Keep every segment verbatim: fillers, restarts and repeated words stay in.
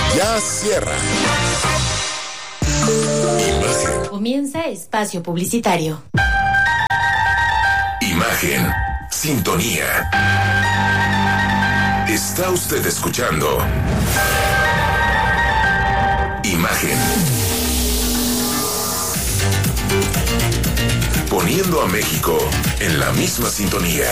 ya cierra. Imagen. Comienza espacio publicitario. Imagen. Sintonía. Está usted escuchando Imagen. Poniendo a México en la misma sintonía.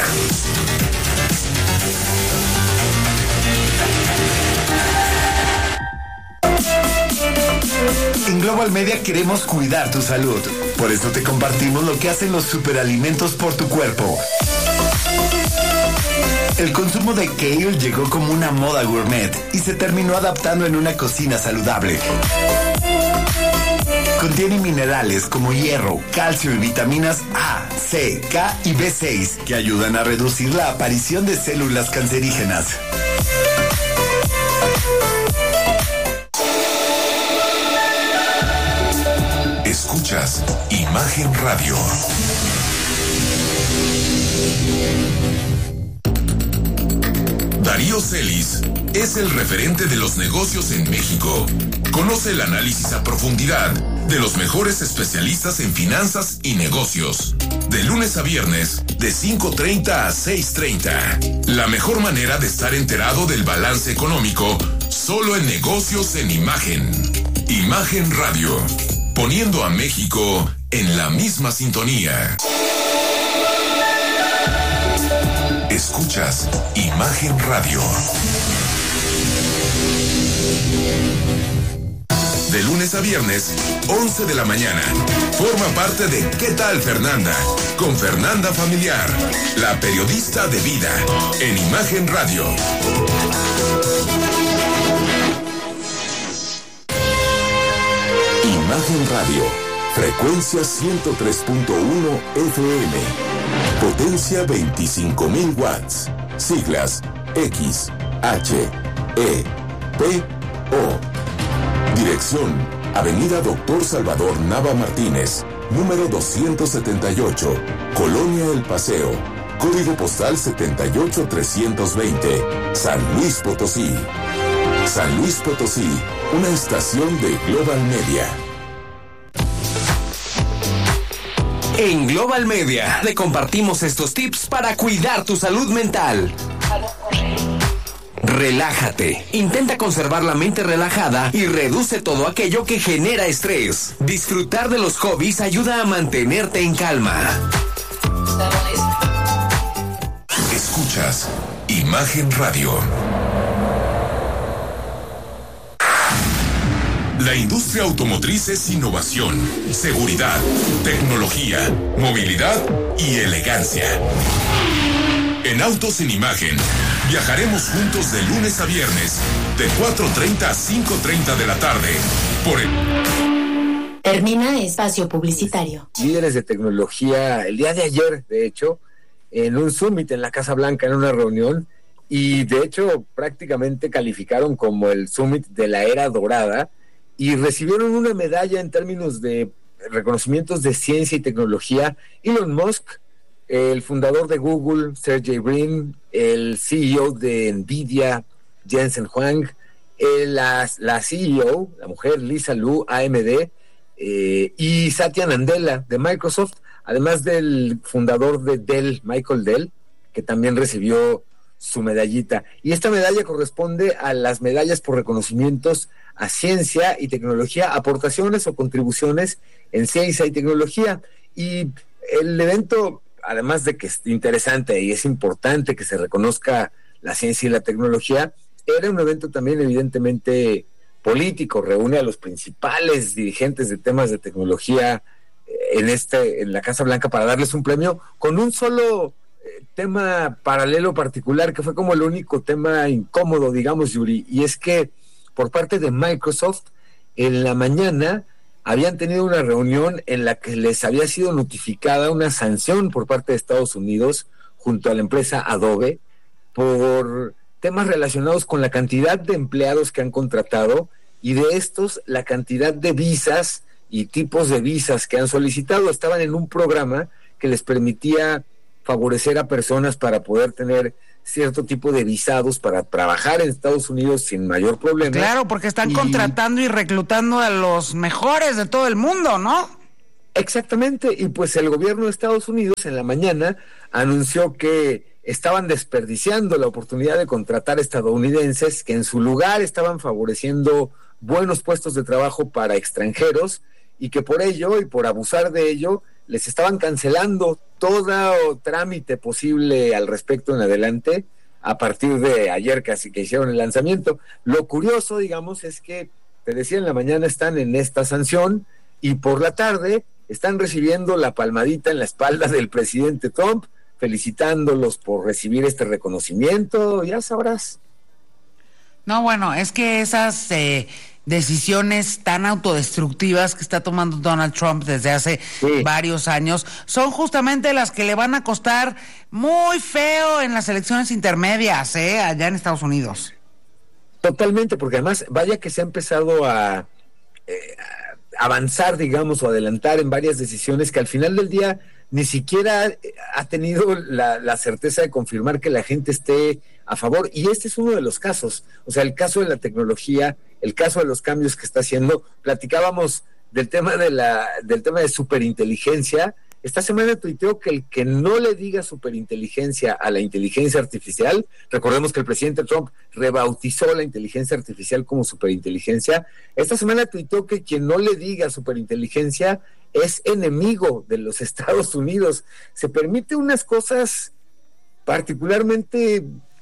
En Global Media queremos cuidar tu salud. Por eso te compartimos lo que hacen los superalimentos por tu cuerpo. El consumo de kale llegó como una moda gourmet y se terminó adaptando en una cocina saludable. Contiene minerales como hierro, calcio y vitaminas A, C, K y B seis que ayudan a reducir la aparición de células cancerígenas. Escuchas Imagen Radio. Darío Celis es el referente de los negocios en México. Conoce el análisis a profundidad de los mejores especialistas en finanzas y negocios. De lunes a viernes, de cinco treinta a seis treinta. La mejor manera de estar enterado del balance económico, solo en negocios en Imagen. Imagen Radio. Poniendo a México en la misma sintonía. Escuchas Imagen Radio. De lunes a viernes, once de la mañana. Forma parte de ¿Qué tal, Fernanda? Con Fernanda Familiar, la periodista de vida, en Imagen Radio. Imagen Radio, frecuencia ciento tres punto uno F M, potencia veinticinco mil watts, siglas X, H, E, P, O. Dirección, Avenida Doctor Salvador Nava Martínez, número doscientos setenta y ocho, Colonia El Paseo, código postal setenta y ocho trescientos veinte, San Luis Potosí. San Luis Potosí, una estación de Global Media. En Global Media le compartimos estos tips para cuidar tu salud mental. Relájate. Intenta conservar la mente relajada y reduce todo aquello que genera estrés. Disfrutar de los hobbies ayuda a mantenerte en calma. Escuchas Imagen Radio. La industria automotriz es innovación, seguridad, tecnología, movilidad y elegancia. En Autos en Imagen, viajaremos juntos de lunes a viernes, de cuatro treinta a cinco treinta de la tarde, por el... Termina espacio publicitario. Líderes de tecnología, el día de ayer, de hecho, en un summit en la Casa Blanca, en una reunión, y de hecho prácticamente calificaron como el summit de la era dorada, y recibieron una medalla en términos de reconocimientos de ciencia y tecnología. Elon Musk, el fundador de Google, Sergey Brin, el C E O de Nvidia, Jensen Huang, el, la, la C E O, la mujer Lisa Lu, A M D, eh, y Satya Nadella de Microsoft, además del fundador de Dell, Michael Dell, que también recibió su medallita. Y esta medalla corresponde a las medallas por reconocimientos a ciencia y tecnología, aportaciones o contribuciones en ciencia y tecnología. Y el evento, además de que es interesante y es importante que se reconozca la ciencia y la tecnología, era un evento también evidentemente político. Reúne a los principales dirigentes de temas de tecnología en este en la Casa Blanca para darles un premio con un solo tema paralelo particular, que fue como el único tema incómodo, digamos, Yuri, y es que por parte de Microsoft, en la mañana habían tenido una reunión en la que les había sido notificada una sanción por parte de Estados Unidos junto a la empresa Adobe por temas relacionados con la cantidad de empleados que han contratado y de estos la cantidad de visas y tipos de visas que han solicitado. Estaban en un programa que les permitía favorecer a personas para poder tener cierto tipo de visados para trabajar en Estados Unidos sin mayor problema. Claro, porque están y... contratando y reclutando a los mejores de todo el mundo, ¿no? Exactamente, y pues el gobierno de Estados Unidos en la mañana anunció que estaban desperdiciando la oportunidad de contratar estadounidenses, que en su lugar estaban favoreciendo buenos puestos de trabajo para extranjeros, y que por ello y por abusar de ello les estaban cancelando todo trámite posible al respecto en adelante a partir de ayer casi que hicieron el lanzamiento. Lo curioso, digamos, es que, te decía, en la mañana están en esta sanción y por la tarde están recibiendo la palmadita en la espalda del presidente Trump, felicitándolos por recibir este reconocimiento, ya sabrás. No, bueno, es que esas eh, decisiones tan autodestructivas que está tomando Donald Trump desde hace sí. varios años son justamente las que le van a costar muy feo en las elecciones intermedias, ¿eh? allá en Estados Unidos. Totalmente, porque además, vaya que se ha empezado a... Eh, avanzar, digamos, o adelantar en varias decisiones que al final del día ni siquiera ha tenido la, la certeza de confirmar que la gente esté a favor, y este es uno de los casos, o sea, el caso de la tecnología, el caso de los cambios que está haciendo. Platicábamos del tema de la, del tema de superinteligencia. Esta semana tuiteó que el que no le diga superinteligencia a la inteligencia artificial, recordemos que el presidente Trump rebautizó la inteligencia artificial como superinteligencia, esta semana tuiteó que quien no le diga superinteligencia es enemigo de los Estados Unidos. Se permite unas cosas particularmente...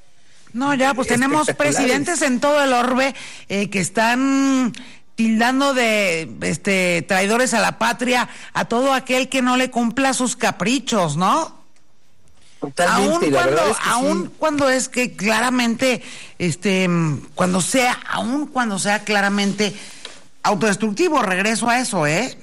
No, ya, pues tenemos presidentes en todo el orbe eh, que están... tildando de este traidores a la patria a todo aquel que no le cumpla sus caprichos, ¿no? Totalmente, aún cuando, es que aún sí. cuando es que claramente, este, cuando sea, aún cuando sea claramente autodestructivo, regreso a eso, ¿eh?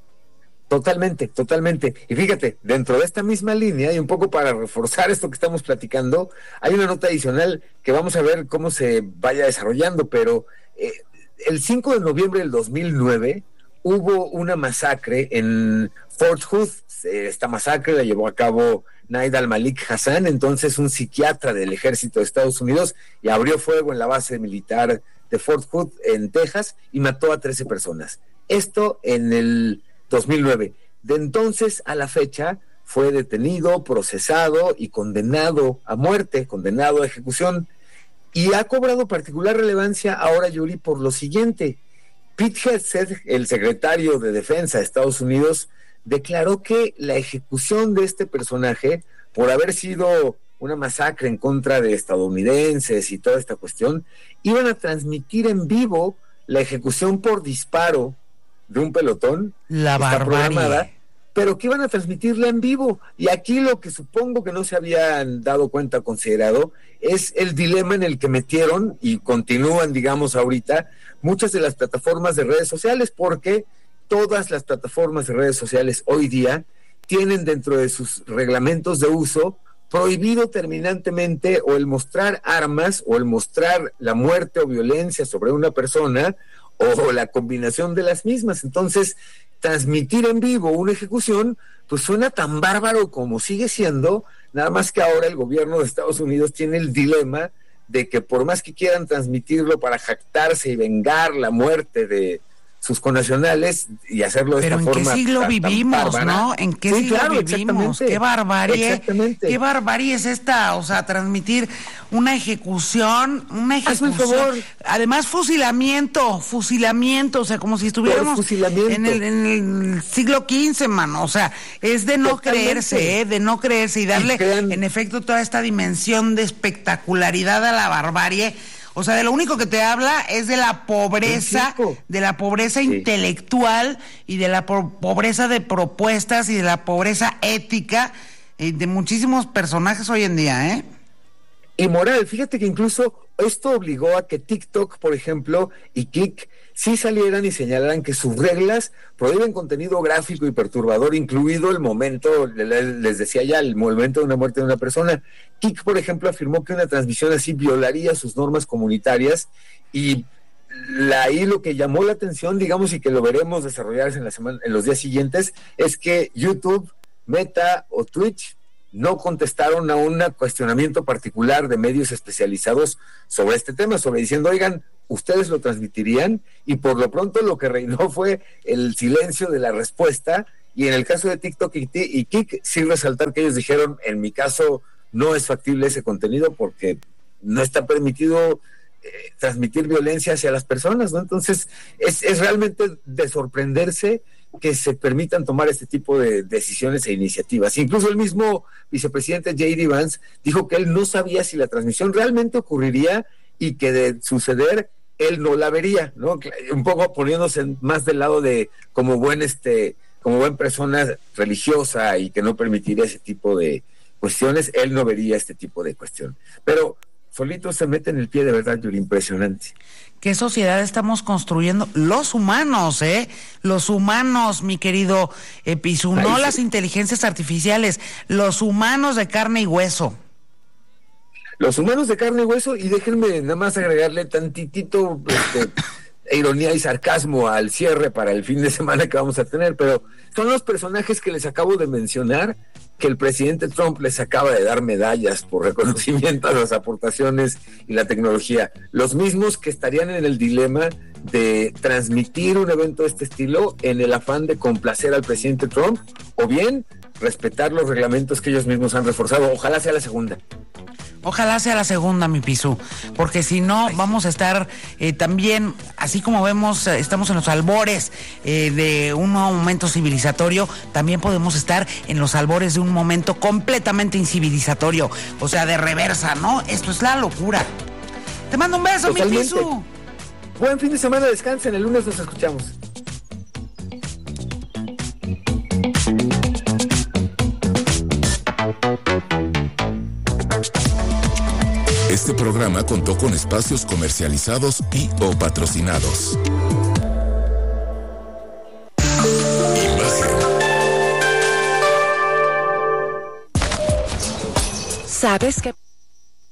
Totalmente, totalmente. Y fíjate, dentro de esta misma línea, y un poco para reforzar esto que estamos platicando, hay una nota adicional que vamos a ver cómo se vaya desarrollando, pero eh, el cinco de noviembre del dos mil nueve hubo una masacre en Fort Hood. Esta masacre la llevó a cabo Naid al-Malik Hassan, entonces un psiquiatra del ejército de Estados Unidos, y abrió fuego en la base militar de Fort Hood en Texas y mató a trece personas. Esto en el dos mil nueve. De entonces a la fecha fue detenido, procesado y condenado a muerte, condenado a ejecución. Y ha cobrado particular relevancia ahora, Yuri, por lo siguiente. Pete Hegseth, el secretario de Defensa de Estados Unidos, declaró que la ejecución de este personaje, por haber sido una masacre en contra de estadounidenses y toda esta cuestión, iban a transmitir en vivo la ejecución por disparo de un pelotón. La barbarie. Pero que iban a transmitirla en vivo. Y aquí lo que supongo que no se habían dado cuenta, considerado, es el dilema en el que metieron y continúan, digamos, ahorita muchas de las plataformas de redes sociales, porque todas las plataformas de redes sociales hoy día tienen dentro de sus reglamentos de uso prohibido terminantemente o el mostrar armas o el mostrar la muerte o violencia sobre una persona o la combinación de las mismas. Entonces, transmitir en vivo una ejecución, pues suena tan bárbaro como sigue siendo, nada más que ahora el gobierno de Estados Unidos tiene el dilema de que por más que quieran transmitirlo para jactarse y vengar la muerte de sus connacionales y hacerlo de Pero esta forma. Pero ¿en qué siglo tan, vivimos, tan no? ¿En qué sí, siglo claro, vivimos? ¿Qué barbarie? ¿Qué barbarie es esta? O sea, transmitir una ejecución, una ejecución. Hazme el favor. Además, fusilamiento, fusilamiento, o sea, como si estuviéramos en el, en el siglo quince, mano. O sea, es de no Totalmente. creerse, ¿eh? De no creerse y darle, y crean... en efecto, toda esta dimensión de espectacularidad a la barbarie. O sea, de lo único que te habla es de la pobreza, de la pobreza sí. intelectual y de la po- pobreza de propuestas y de la pobreza ética eh, de muchísimos personajes hoy en día, ¿eh? Y moral, fíjate que incluso esto obligó a que TikTok, por ejemplo, y Kik sí salieran y señalaran que sus reglas prohíben contenido gráfico y perturbador, incluido el momento, les decía ya, el momento de una muerte de una persona. Kik, por ejemplo, afirmó que una transmisión así violaría sus normas comunitarias, y la, ahí lo que llamó la atención, digamos, y que lo veremos desarrollarse en, la semana, en los días siguientes, es que YouTube, Meta o Twitch no contestaron a un cuestionamiento particular de medios especializados sobre este tema, sobre diciendo, oigan, ustedes lo transmitirían, y por lo pronto lo que reinó fue el silencio de la respuesta. Y en el caso de TikTok y, y Kik, sí resaltar que ellos dijeron, en mi caso no es factible ese contenido porque no está permitido eh, transmitir violencia hacia las personas, ¿no? Entonces es, es realmente de sorprenderse que se permitan tomar este tipo de decisiones e iniciativas. Incluso el mismo vicepresidente J D Vance dijo que él no sabía si la transmisión realmente ocurriría y que de suceder él no la vería, ¿no? Un poco poniéndose más del lado de como buen este como buen persona religiosa y que no permitiría ese tipo de cuestiones, él no vería este tipo de cuestión. Pero solito se mete en el pie, de verdad, Yuri, impresionante. ¿Qué sociedad estamos construyendo? Los humanos, ¿eh? Los humanos, mi querido eh, Pisu, no sí. Las inteligencias artificiales, los humanos de carne y hueso. Los humanos de carne y hueso, y déjenme nada más agregarle tantitito este, ironía y sarcasmo al cierre para el fin de semana que vamos a tener, pero son los personajes que les acabo de mencionar, que el presidente Trump les acaba de dar medallas por reconocimiento a las aportaciones y la tecnología, los mismos que estarían en el dilema de transmitir un evento de este estilo en el afán de complacer al presidente Trump, o bien respetar los reglamentos que ellos mismos han reforzado. Ojalá sea la segunda. Ojalá sea la segunda, mi Pisu, porque si no vamos a estar eh, también, así como vemos, eh, estamos en los albores eh, de un nuevo momento civilizatorio, también podemos estar en los albores de un momento completamente incivilizatorio, o sea, de reversa, ¿no? Esto es la locura. Te mando un beso, totalmente. Mi Pisu. Buen fin de semana, descansen, el lunes nos escuchamos. Este programa contó con espacios comercializados y o patrocinados. Imagen. ¿Sabes qué?